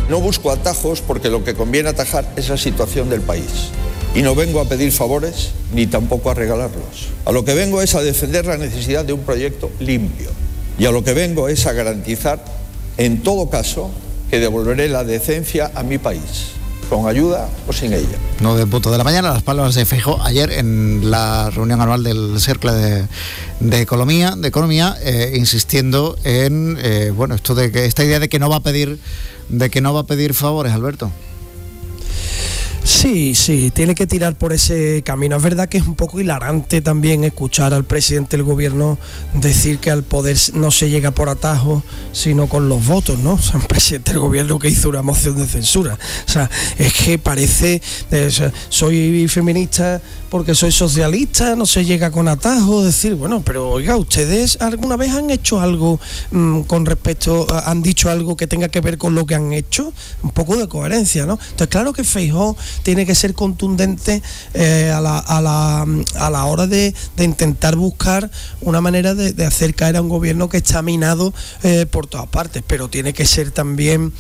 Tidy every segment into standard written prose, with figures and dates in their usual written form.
No busco atajos porque lo que conviene atajar es la situación del país. Y no vengo a pedir favores ni tampoco a regalarlos. A lo que vengo es a defender la necesidad de un proyecto limpio. Y a lo que vengo es a garantizar, en todo caso, que devolveré la decencia a mi país, con ayuda o sin ella. 9:00 a.m, las palabras de Feijóo ayer en la reunión anual del Cercle de Economía, insistiendo en esto de que esta idea de que no va a pedir favores, Alberto. Sí, tiene que tirar por ese camino. Es verdad que es un poco hilarante también escuchar al presidente del gobierno decir que al poder no se llega por atajo, sino con los votos, ¿no? O sea, un presidente del gobierno que hizo una moción de censura. O sea, es que parece, soy feminista porque soy socialista, no se llega con atajo, decir, bueno, pero oiga, ¿ustedes alguna vez han hecho algo con respecto, han dicho algo que tenga que ver con lo que han hecho? Un poco de coherencia, ¿no? Entonces, claro que Feijóo tiene que ser contundente a la hora de intentar buscar una manera de hacer caer a un gobierno que está minado por todas partes, pero tiene que ser también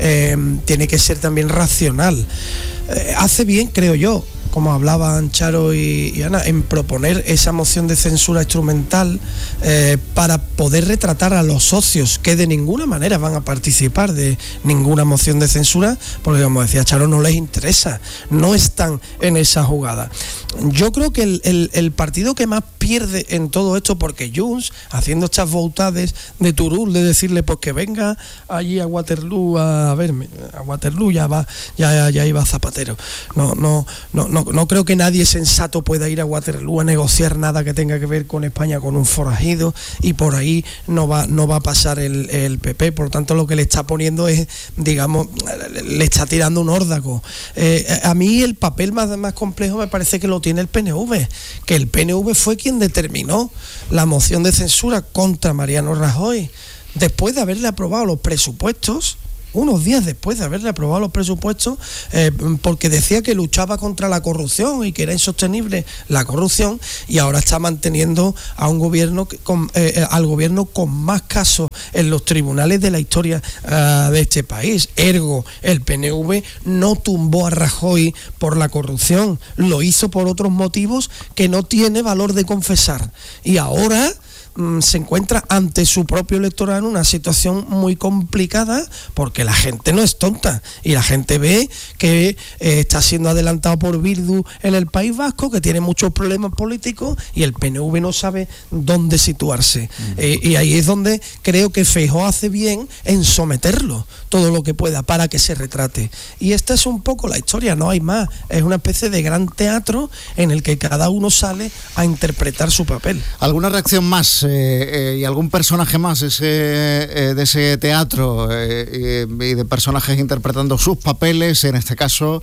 racional. Hace bien, creo yo, como hablaban Charo y Ana, en proponer esa moción de censura instrumental para poder retratar a los socios que de ninguna manera van a participar de ninguna moción de censura, porque como decía Charo, no les interesa, no están en esa jugada. Yo creo que el partido que más pierde en todo esto, porque Junts, haciendo estas voltades de Turul, de decirle pues que venga allí a Waterloo a verme, a Waterloo ya iba Zapatero. No creo que nadie sensato pueda ir a Waterloo a negociar nada que tenga que ver con España con un forajido, y por ahí no va a pasar el PP. Por tanto, lo que le está poniendo es, digamos, le está tirando un órdago. A mí el papel más complejo me parece que lo tiene el PNV, que el PNV fue quien determinó la moción de censura contra Mariano Rajoy después de haberle aprobado los presupuestos, unos días después de haberle aprobado los presupuestos, porque decía que luchaba contra la corrupción y que era insostenible la corrupción, y ahora está manteniendo a un gobierno al gobierno con más casos en los tribunales de la historia de este país. Ergo, el PNV no tumbó a Rajoy por la corrupción, lo hizo por otros motivos que no tiene valor de confesar, y ahora se encuentra ante su propio electorado en una situación muy complicada, porque la gente no es tonta y la gente ve que está siendo adelantado por Bildu en el País Vasco, que tiene muchos problemas políticos, y el PNV no sabe dónde situarse. Y ahí es donde creo que Feijóo hace bien en someterlo todo lo que pueda para que se retrate. Y esta es un poco la historia, no hay más. Es una especie de gran teatro en el que cada uno sale a interpretar su papel. ¿Alguna reacción más y algún personaje más de ese teatro y de personajes interpretando sus papeles? En este caso,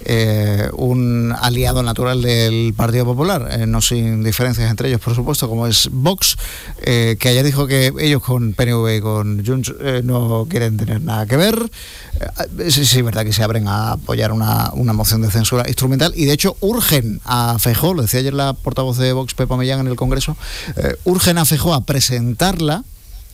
un aliado natural del Partido Popular, no sin diferencias entre ellos, por supuesto, como es Vox, que ayer dijo que ellos con PNV y con Junts no quieren tener nada que ver. Sí, es verdad que se abren a apoyar una moción de censura instrumental, y de hecho urgen a Feijóo, lo decía ayer la portavoz de Vox, Pepa Millán, en el Congreso, urgen a Feijóo a presentarla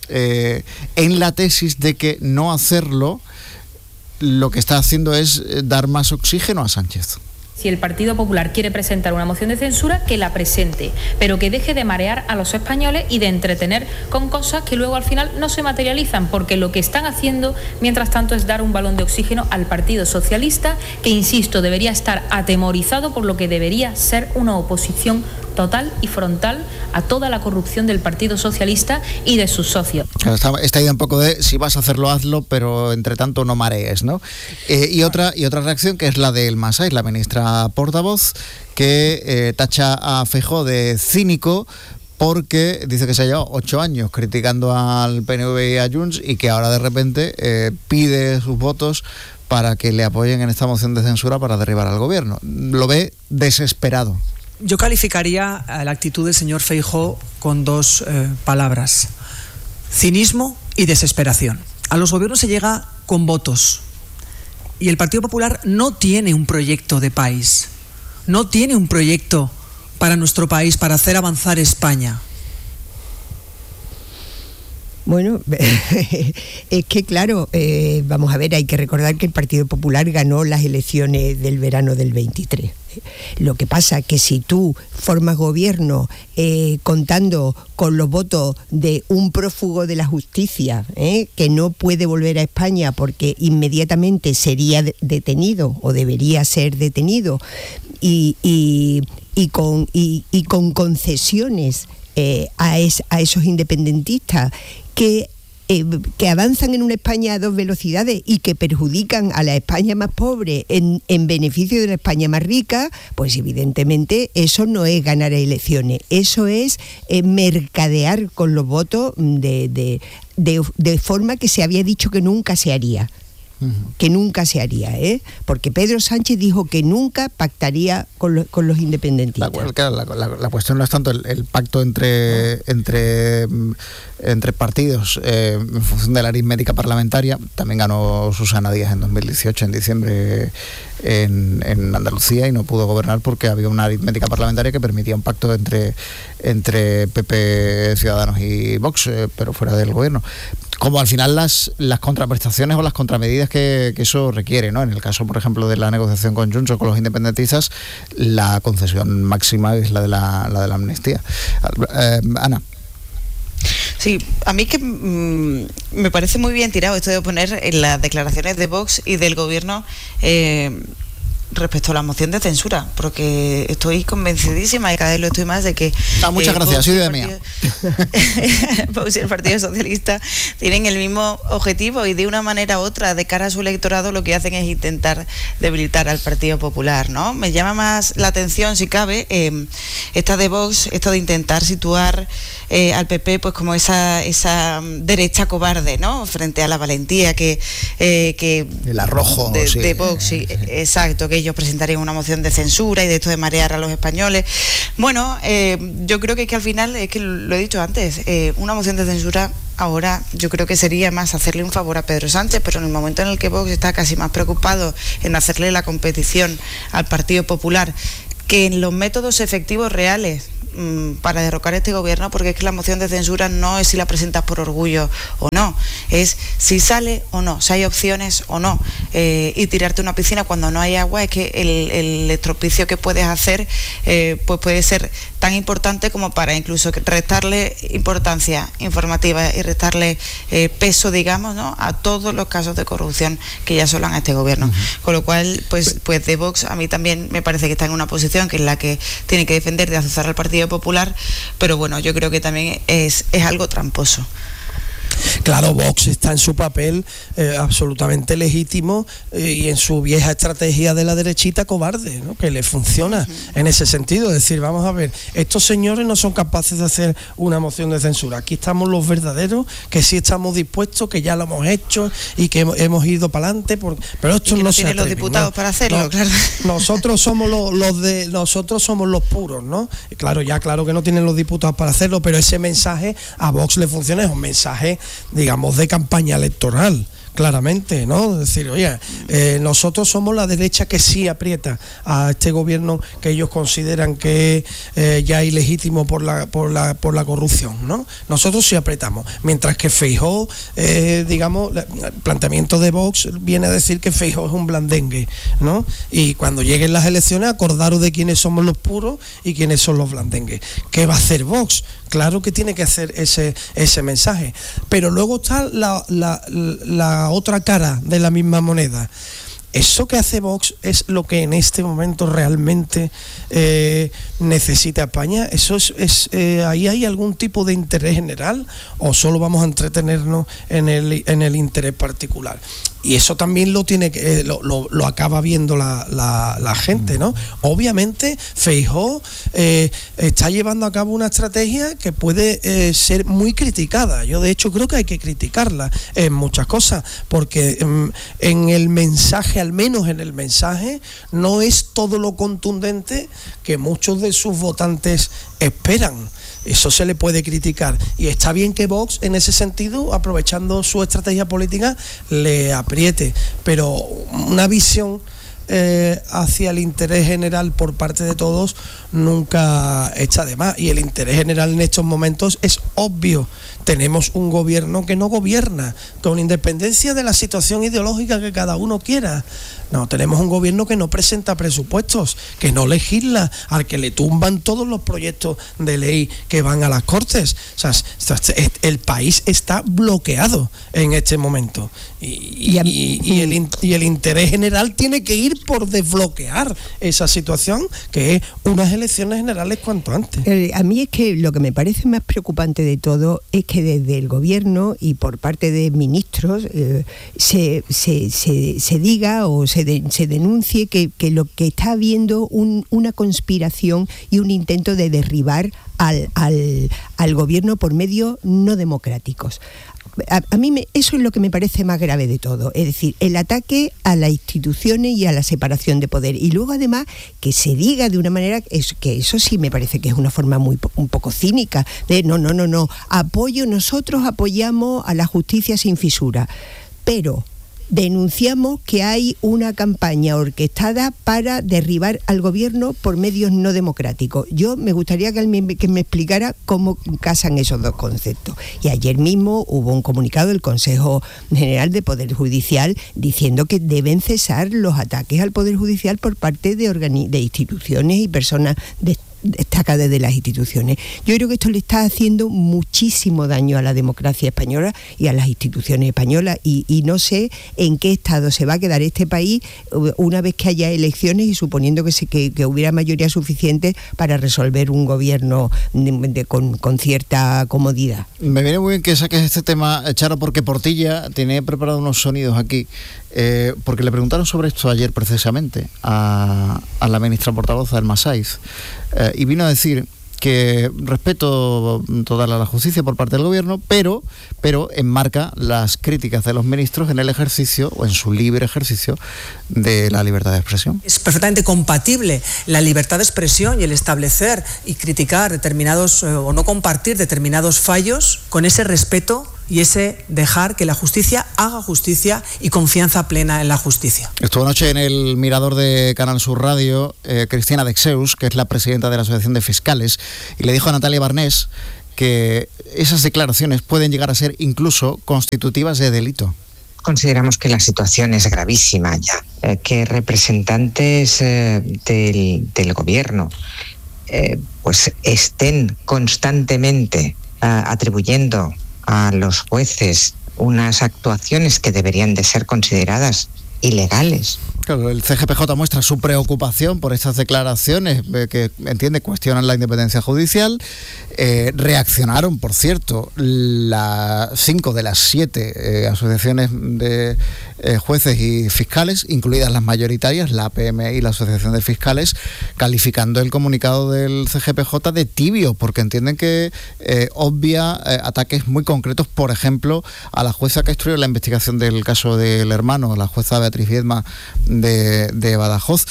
en la tesis de que no hacerlo lo que está haciendo es dar más oxígeno a Sánchez. Si el Partido Popular quiere presentar una moción de censura, que la presente, pero que deje de marear a los españoles y de entretener con cosas que luego al final no se materializan, porque lo que están haciendo mientras tanto es dar un balón de oxígeno al Partido Socialista, que, insisto, debería estar atemorizado por lo que debería ser una oposición total y frontal a toda la corrupción del Partido Socialista y de sus socios. Esta idea un poco de si vas a hacerlo, hazlo, pero entre tanto no marees, ¿no? Y otra reacción, que es la del Massáis, la ministra portavoz, que tacha a Feijóo de cínico, porque dice que se ha llevado 8 años criticando al PNV y a Junts, y que ahora de repente pide sus votos para que le apoyen en esta moción de censura para derribar al gobierno. Lo ve desesperado. Yo calificaría la actitud del señor Feijóo con dos palabras: cinismo y desesperación. A los gobiernos se llega con votos, y el Partido Popular no tiene un proyecto de país, no tiene un proyecto para nuestro país, para hacer avanzar España. Bueno, es que claro, vamos a ver, hay que recordar que el Partido Popular ganó las elecciones del verano del 23. Lo que pasa que si tú formas gobierno contando con los votos de un prófugo de la justicia, que no puede volver a España porque inmediatamente sería detenido o debería ser detenido, y con concesiones a esos independentistas que avanzan en una España a dos velocidades y que perjudican a la España más pobre en beneficio de la España más rica, pues evidentemente eso no es ganar elecciones, eso es mercadear con los votos de forma que se había dicho que nunca se haría. Que nunca se haría, porque Pedro Sánchez dijo que nunca pactaría con los independentistas. La cuestión no es tanto el pacto entre partidos en función de la aritmética parlamentaria. También ganó Susana Díaz en 2018, en diciembre, en Andalucía, y no pudo gobernar porque había una aritmética parlamentaria que permitía un pacto entre PP, Ciudadanos y Vox, pero fuera del gobierno. Como al final las contraprestaciones o las contramedidas que eso requiere, ¿no? En el caso, por ejemplo, de la negociación con Junts o con los independentistas, la concesión máxima es la de la amnistía. Ana. Sí, a mí que me parece muy bien tirado esto de poner en las declaraciones de Vox y del gobierno respecto a la moción de censura, porque estoy convencidísima y cada vez lo estoy más de que muchas gracias, soy de mía. Vox y el Partido Socialista tienen el mismo objetivo y de una manera u otra de cara a su electorado lo que hacen es intentar debilitar al Partido Popular, ¿no? Me llama más la atención, si cabe, esta de Vox, esto de intentar situar al PP pues como esa derecha cobarde, ¿no? Frente a la valentía que el arrojo de Vox, sí, exacto, que ellos presentarían una moción de censura y de esto de marear a los españoles. Bueno, yo creo que al final, es que lo he dicho antes, una moción de censura ahora yo creo que sería más hacerle un favor a Pedro Sánchez, pero en el momento en el que Vox está casi más preocupado en hacerle la competición al Partido Popular que en los métodos efectivos reales para derrocar este gobierno, porque es que la moción de censura no es si la presentas por orgullo o no, es si sale o no, si hay opciones o no, y tirarte a una piscina cuando no hay agua, es que el estropicio que puedes hacer pues puede ser tan importante como para incluso restarle importancia informativa y restarle peso, digamos, ¿no?, a todos los casos de corrupción que ya asolan a este gobierno. Con lo cual, pues de Vox a mí también me parece que está en una posición que es la que tiene que defender de azuzar al Partido Popular, pero bueno, yo creo que también es algo tramposo. Claro, Vox está en su papel absolutamente legítimo y en su vieja estrategia de la derechita cobarde, ¿no?, que le funciona en ese sentido. Es decir, vamos a ver, estos señores no son capaces de hacer una moción de censura. Aquí estamos los verdaderos, que sí estamos dispuestos, que ya lo hemos hecho y que hemos ido para adelante, pero estos no se atreven, los diputados, ¿no?, para hacerlo, no, claro. Nosotros somos nosotros somos los puros, ¿no? Claro que no tienen los diputados para hacerlo, pero ese mensaje a Vox le funciona, es un mensaje, digamos, de campaña electoral, claramente, ¿no? Es decir, oye, nosotros somos la derecha que sí aprieta a este gobierno que ellos consideran que ya es ilegítimo por la corrupción, ¿no? Nosotros sí apretamos, mientras que Feijóo, digamos, el planteamiento de Vox viene a decir que Feijóo es un blandengue, ¿no? Y cuando lleguen las elecciones, acordaros de quiénes somos los puros y quiénes son los blandengues. ¿Qué va a hacer Vox? Claro que tiene que hacer ese mensaje, pero luego está la otra cara de la misma moneda. Eso que hace Vox es lo que en este momento realmente necesita España. Eso ahí hay algún tipo de interés general o solo vamos a entretenernos en el interés particular. Y eso también lo acaba viendo la gente, ¿no? Obviamente Feijóo está llevando a cabo una estrategia que puede ser muy criticada. Yo de hecho creo que hay que criticarla en muchas cosas, porque en el mensaje, al menos en el mensaje, no es todo lo contundente que muchos de sus votantes esperan. Eso se le puede criticar y está bien que Vox en ese sentido, aprovechando su estrategia política, le apriete, pero una visión hacia el interés general por parte de todos nunca está de más. Y el interés general en estos momentos es obvio. Tenemos un gobierno que no gobierna, con independencia de la situación ideológica que cada uno quiera. No, tenemos un gobierno que no presenta presupuestos, que no legisla, al que le tumban todos los proyectos de ley que van a las Cortes. O sea, el país está bloqueado en este momento. Y el interés general tiene que ir por desbloquear esa situación, que es unas elecciones generales cuanto antes. A mí es que lo que me parece más preocupante de todo es que desde el gobierno y por parte de ministros se diga o se denuncie que lo que está habiendo una conspiración y un intento de derribar al gobierno por medios no democráticos. A mí eso es lo que me parece más grave de todo, es decir, el ataque a las instituciones y a la separación de poder, y luego además que se diga de una manera que eso sí me parece que es una forma un poco cínica de no, nosotros apoyamos a la justicia sin fisura, pero denunciamos que hay una campaña orquestada para derribar al gobierno por medios no democráticos. Yo me gustaría que me explicara cómo casan esos dos conceptos. Y ayer mismo hubo un comunicado del Consejo General de Poder Judicial diciendo que deben cesar los ataques al Poder Judicial por parte de instituciones y personas destacadas de las instituciones. Yo creo que esto le está haciendo muchísimo daño a la democracia española y a las instituciones españolas, y no sé en qué estado se va a quedar este país una vez que haya elecciones y suponiendo que hubiera mayoría suficiente para resolver un gobierno con cierta comodidad. Me viene muy bien que saques este tema, Charo, porque Portilla tiene preparado unos sonidos aquí, porque le preguntaron sobre esto ayer precisamente a la ministra portavoz, Elma Saiz, y vino a decir que respeto total a la justicia por parte del gobierno, pero enmarca las críticas de los ministros en el ejercicio o en su libre ejercicio de la libertad de expresión. Es perfectamente compatible la libertad de expresión y el establecer y criticar determinados o no compartir determinados fallos con ese respeto y ese dejar que la justicia haga justicia y confianza plena en la justicia. Estuvo anoche en el Mirador de Canal Sur Radio Cristina Dexeus, que es la presidenta de la Asociación de Fiscales, y le dijo a Natalia Barnés que esas declaraciones pueden llegar a ser incluso constitutivas de delito. Consideramos que la situación es gravísima ya, que representantes del gobierno pues estén constantemente atribuyendo a los jueces unas actuaciones que deberían de ser consideradas ilegales. Claro, el CGPJ muestra su preocupación por estas declaraciones que entiende cuestionan la independencia judicial. Reaccionaron, por cierto, 5 de las 7 asociaciones de jueces y fiscales, incluidas las mayoritarias, la APM y la Asociación de Fiscales, calificando el comunicado del CGPJ de tibio, porque entienden que obvia ataques muy concretos, por ejemplo, a la jueza que instruyó la investigación del caso del hermano, la jueza Beatriz Viedma de Badajoz.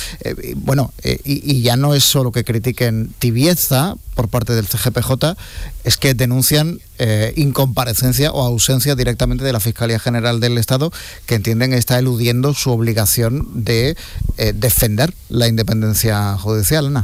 Y ya no es solo que critiquen tibieza por parte del CGPJ, es que denuncian incomparecencia o ausencia directamente de la Fiscalía General del Estado, que entienden está eludiendo su obligación de defender la independencia judicial, Ana.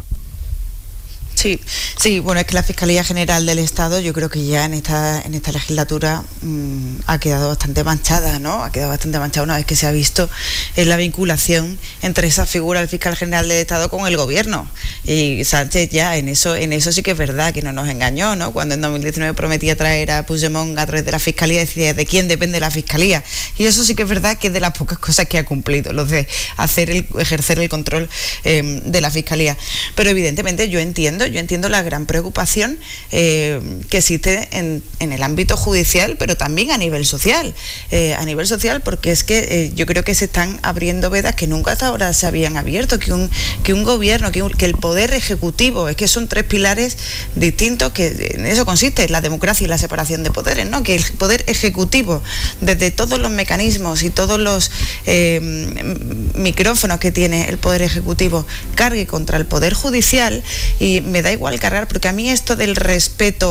Sí, bueno, es que la Fiscalía General del Estado, yo creo que ya en esta legislatura ha quedado bastante manchada, ¿no? Ha quedado bastante manchada una vez que se ha visto la vinculación entre esa figura del Fiscal General del Estado con el gobierno. Y Sánchez ya en eso sí que es verdad que no nos engañó, ¿no? Cuando en 2019 prometía traer a Puigdemont a través de la Fiscalía, decía de quién depende la Fiscalía. Y eso sí que es verdad que es de las pocas cosas que ha cumplido, los de ejercer el control de la Fiscalía. Pero evidentemente yo entiendo la gran preocupación que existe en el ámbito judicial, pero también a nivel social. Porque es que yo creo que se están abriendo vedas que nunca hasta ahora se habían abierto, que un gobierno, que el poder ejecutivo, es que son 3 pilares distintos, que en eso consiste la democracia y la separación de poderes, ¿no? Que el poder ejecutivo, desde todos los mecanismos y todos los micrófonos que tiene el poder ejecutivo, cargue contra el poder judicial. Y me da igual cargar, porque a mí esto del respeto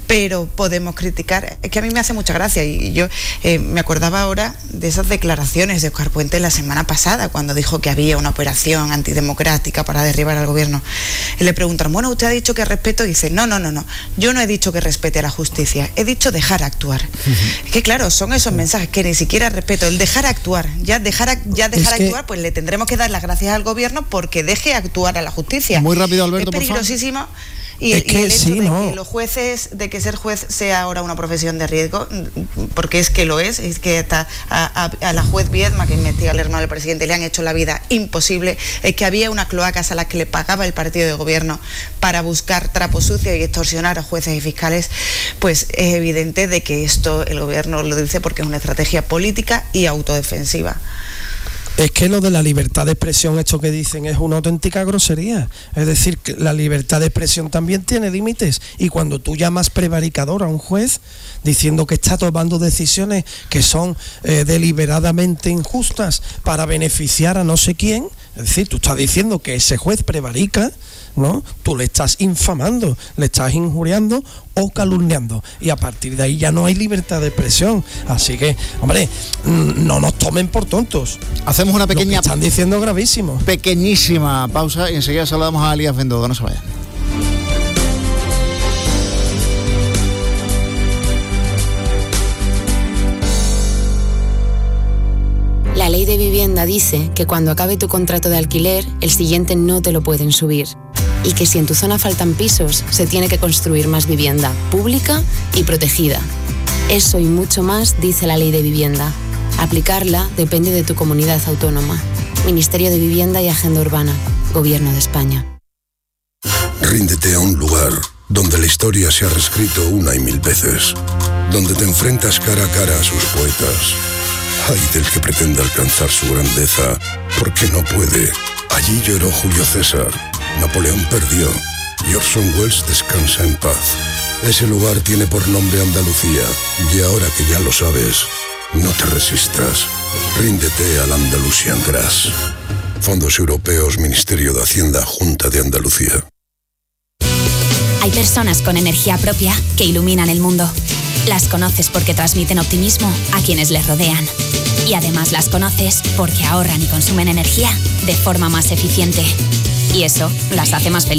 pero podemos criticar. Es que a mí me hace mucha gracia, y yo me acordaba ahora de esas declaraciones de Óscar Puente la semana pasada, cuando dijo que había una operación antidemocrática para derribar al gobierno. Y le preguntaron, bueno, usted ha dicho que respeto, y dice, no, yo no he dicho que respete a la justicia, he dicho dejar actuar. Es que claro, son esos mensajes que ni siquiera respeto, el dejar actuar, dejar actuar, pues le tendremos que dar las gracias al gobierno porque deje actuar a la justicia. Muy rápido, Alberto, es peligrosísimo. Y el hecho que los jueces, de que ser juez sea ahora una profesión de riesgo, porque es que lo es que hasta a la juez Viedma, que investiga al hermano del presidente, le han hecho la vida imposible, es que había unas cloacas a las que le pagaba el partido de gobierno para buscar trapos sucios y extorsionar a jueces y fiscales, pues es evidente de que esto el gobierno lo dice porque es una estrategia política y autodefensiva. Es que lo de la libertad de expresión, esto que dicen, es una auténtica grosería. Es decir, que la libertad de expresión también tiene límites. Y cuando tú llamas prevaricador a un juez diciendo que está tomando decisiones que son deliberadamente injustas para beneficiar a no sé quién, es decir, tú estás diciendo que ese juez prevarica, ¿no? Tú le estás infamando, le estás injuriando o calumniando, y a partir de ahí ya no hay libertad de expresión. Así que, hombre, no nos tomen por tontos. Hacemos una pequeña... Lo que están diciendo gravísimo. Pequeñísima pausa y enseguida saludamos a Elías Bendodo. No se vayan. La ley de vivienda dice que cuando acabe tu contrato de alquiler, el siguiente no te lo pueden subir. Y que si en tu zona faltan pisos, se tiene que construir más vivienda pública y protegida. Eso y mucho más dice la ley de vivienda. Aplicarla depende de tu comunidad autónoma. Ministerio de Vivienda y Agenda Urbana. Gobierno de España. Ríndete a un lugar donde la historia se ha reescrito una y mil veces. Donde te enfrentas cara a cara a sus poetas. Ay del que pretenda alcanzar su grandeza, porque no puede. Allí lloró Julio César, Napoleón perdió y Orson Welles descansa en paz. Ese lugar tiene por nombre Andalucía, y ahora que ya lo sabes, no te resistas. Ríndete al Andalusian Grass. Fondos Europeos, Ministerio de Hacienda, Junta de Andalucía. Hay personas con energía propia que iluminan el mundo. Las conoces porque transmiten optimismo a quienes les rodean. Y además las conoces porque ahorran y consumen energía de forma más eficiente. Y eso las hace más felices.